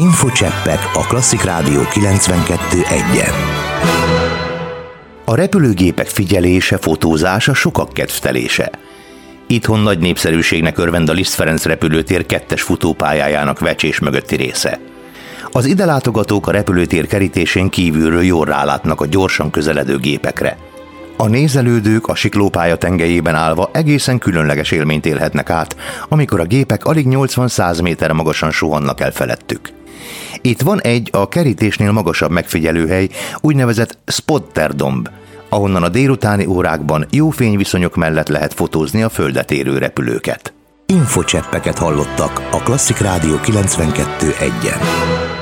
Infocseppek a Klasszik Rádió 92.1-en. A repülőgépek figyelése, fotózása sokak kedvtelése. Itthon nagy népszerűségnek örvend a Liszt Ferenc repülőtér 2-es futópályájának vecsés mögötti része. Az ide látogatók a repülőtér kerítésén kívülről jól rálátnak a gyorsan közeledő gépekre. A nézelődők a siklópálya tengelyében állva egészen különleges élményt élhetnek át, amikor a gépek alig 80-100 méter magasan suhannak el felettük. Itt van egy a kerítésnél magasabb megfigyelőhely, úgynevezett spotterdomb, ahonnan a délutáni órákban jó fényviszonyok mellett lehet fotózni a földet érő repülőket. Infocseppeket hallottak a Klasszik Rádió 92.1-en.